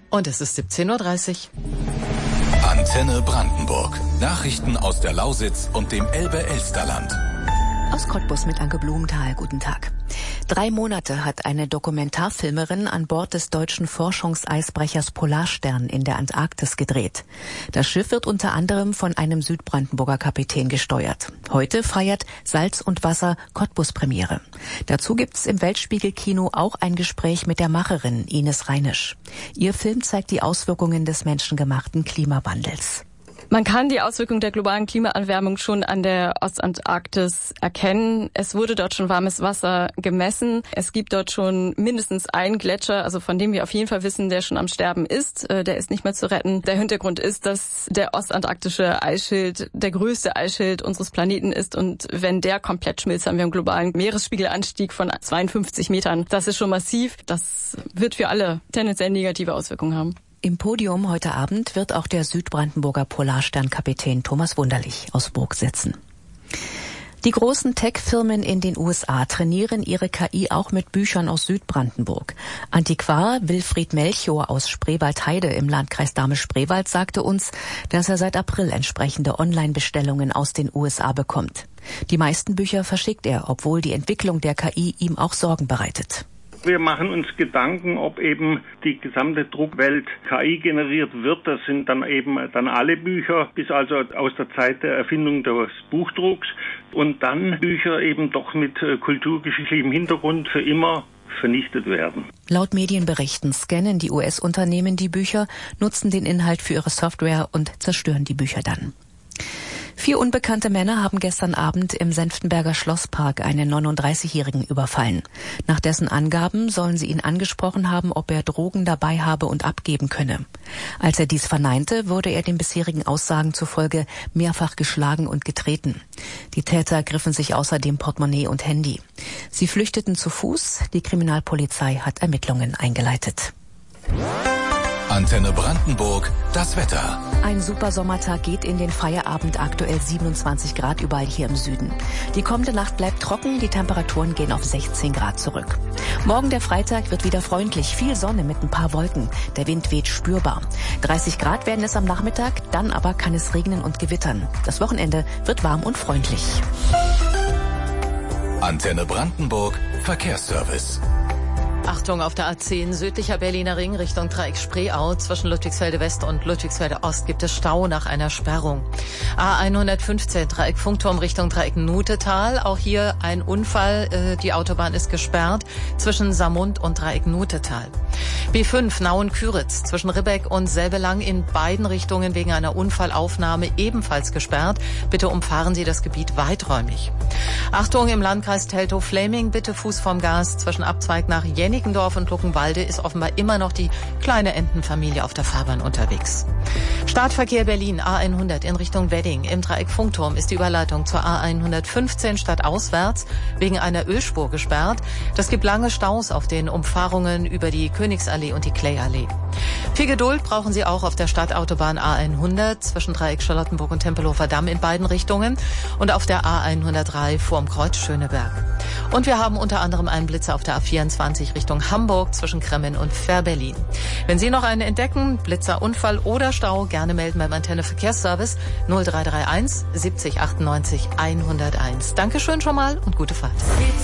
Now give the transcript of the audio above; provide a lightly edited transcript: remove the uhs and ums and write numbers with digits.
Und es ist 17:30 Uhr. Antenne Brandenburg. Nachrichten aus der Lausitz und dem Elbe-Elsterland. Aus Cottbus mit Anke Blumenthal. Guten Tag. 3 Monate hat eine Dokumentarfilmerin an Bord des deutschen Forschungseisbrechers Polarstern in der Antarktis gedreht. Das Schiff wird unter anderem von einem Südbrandenburger Kapitän gesteuert. Heute feiert Salz und Wasser Cottbus Premiere. Dazu gibt's im Weltspiegel-Kino auch ein Gespräch mit der Macherin Ines Reinisch. Ihr Film zeigt die Auswirkungen des menschengemachten Klimawandels. Man kann die Auswirkungen der globalen Klimaerwärmung schon an der Ostantarktis erkennen. Es wurde dort schon warmes Wasser gemessen. Es gibt dort schon mindestens einen Gletscher, also von dem wir auf jeden Fall wissen, der schon am Sterben ist. Der ist nicht mehr zu retten. Der Hintergrund ist, dass der ostantarktische Eisschild der größte Eisschild unseres Planeten ist. Und wenn der komplett schmilzt, haben wir einen globalen Meeresspiegelanstieg von 52 Metern. Das ist schon massiv. Das wird für alle tendenziell negative Auswirkungen haben. Im Podium heute Abend wird auch der Südbrandenburger Polarsternkapitän Thomas Wunderlich aus Burg sitzen. Die großen Tech-Firmen in den USA trainieren ihre KI auch mit Büchern aus Südbrandenburg. Antiquar Wilfried Melchior aus Spreewaldheide im Landkreis Dahme-Spreewald sagte uns, dass er seit April entsprechende Online-Bestellungen aus den USA bekommt. Die meisten Bücher verschickt er, obwohl die Entwicklung der KI ihm auch Sorgen bereitet. Wir machen uns Gedanken, ob eben die gesamte Druckwelt KI generiert wird. Das sind dann eben alle Bücher, bis also aus der Zeit der Erfindung des Buchdrucks. Und dann Bücher eben doch mit kulturgeschichtlichem Hintergrund für immer vernichtet werden. Laut Medienberichten scannen die US-Unternehmen die Bücher, nutzen den Inhalt für ihre Software und zerstören die Bücher dann. 4 unbekannte Männer haben gestern Abend im Senftenberger Schlosspark einen 39-Jährigen überfallen. Nach dessen Angaben sollen sie ihn angesprochen haben, ob er Drogen dabei habe und abgeben könne. Als er dies verneinte, wurde er den bisherigen Aussagen zufolge mehrfach geschlagen und getreten. Die Täter griffen sich außerdem Portemonnaie und Handy. Sie flüchteten zu Fuß. Die Kriminalpolizei hat Ermittlungen eingeleitet. Antenne Brandenburg, das Wetter. Ein super Sommertag geht in den Feierabend, aktuell 27 Grad überall hier im Süden. Die kommende Nacht bleibt trocken, die Temperaturen gehen auf 16 Grad zurück. Morgen der Freitag wird wieder freundlich, viel Sonne mit ein paar Wolken. Der Wind weht spürbar. 30 Grad werden es am Nachmittag, dann aber kann es regnen und gewittern. Das Wochenende wird warm und freundlich. Antenne Brandenburg, Verkehrsservice. Achtung, auf der A10 südlicher Berliner Ring Richtung Dreieck Spreeau. Zwischen Ludwigsfelde West und Ludwigsfelde Ost gibt es Stau nach einer Sperrung. A115 Dreieck Funkturm Richtung Dreieck Nutetal. Auch hier ein Unfall. Die Autobahn ist gesperrt zwischen Samund und Dreieck Nutetal. B5 Nauen-Küritz zwischen Ribbeck und Selbelang in beiden Richtungen wegen einer Unfallaufnahme ebenfalls gesperrt. Bitte umfahren Sie das Gebiet weiträumig. Achtung, im Landkreis Teltow-Fläming, bitte Fuß vom Gas zwischen Abzweig nach Jennickendorf und Luckenwalde ist offenbar immer noch die kleine Entenfamilie auf der Fahrbahn unterwegs. Startverkehr Berlin A100 in Richtung Wedding. Im Dreieck Funkturm ist die Überleitung zur A115 stadtauswärts wegen einer Ölspur gesperrt. Das gibt lange Staus auf den Umfahrungen über die Königsallee und die Klayallee. Viel Geduld brauchen Sie auch auf der Stadtautobahn A100 zwischen Dreieck Charlottenburg und Tempelhofer Damm in beiden Richtungen und auf der A103 vorm Kreuz Schöneberg. Und wir haben unter anderem einen Blitzer auf der A24 Richtung Hamburg zwischen Kremmen und Fährberlin. Wenn Sie noch einen entdecken, Blitzer, Unfall oder Stau, gerne melden beim Antenne Verkehrsservice 0331 70 98 101. Dankeschön schon mal und gute Fahrt.